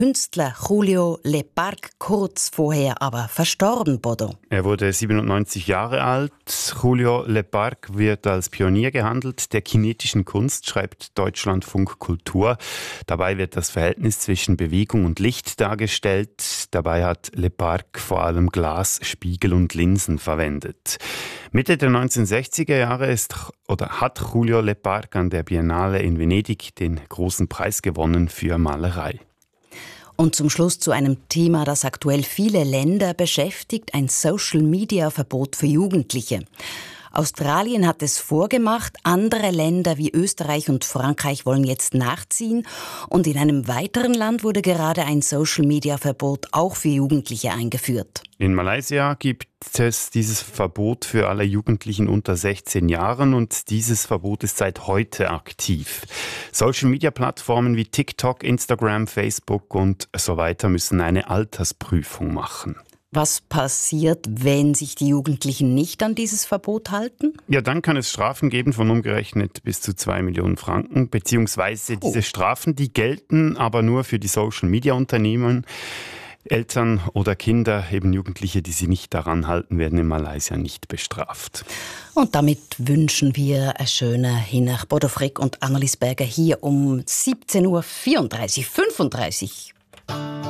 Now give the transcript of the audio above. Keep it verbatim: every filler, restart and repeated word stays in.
Künstler Julio Lepage kurz vorher aber verstorben, Bodo. Er wurde siebenundneunzig Jahre alt. Julio Lepage wird als Pionier gehandelt der kinetischen Kunst, schreibt Deutschlandfunk Kultur. Dabei wird das Verhältnis zwischen Bewegung und Licht dargestellt. Dabei hat Lepage vor allem Glas, Spiegel und Linsen verwendet. Mitte der neunzehnhundertsechziger Jahre ist oder hat Julio Lepage an der Biennale in Venedig den großen Preis gewonnen für Malerei. Und zum Schluss zu einem Thema, das aktuell viele Länder beschäftigt, ein Social-Media-Verbot für Jugendliche. Australien hat es vorgemacht, andere Länder wie Österreich und Frankreich wollen jetzt nachziehen. Und in einem weiteren Land wurde gerade ein Social-Media-Verbot auch für Jugendliche eingeführt. In Malaysia gibt es dieses Verbot für alle Jugendlichen unter sechzehn Jahren und dieses Verbot ist seit heute aktiv. Social-Media-Plattformen wie TikTok, Instagram, Facebook und so weiter müssen eine Altersprüfung machen. Was passiert, wenn sich die Jugendlichen nicht an dieses Verbot halten? Ja, dann kann es Strafen geben von umgerechnet bis zu zwei Millionen Franken, beziehungsweise diese Oh. Strafen, die gelten aber nur für die Social-Media-Unternehmen. Eltern oder Kinder, eben Jugendliche, die sich nicht daran halten, werden in Malaysia nicht bestraft. Und damit wünschen wir eine schöne Hinach Bodo Frick und Annelies Berger hier um siebzehn Uhr vierunddreißig, fünfunddreißig.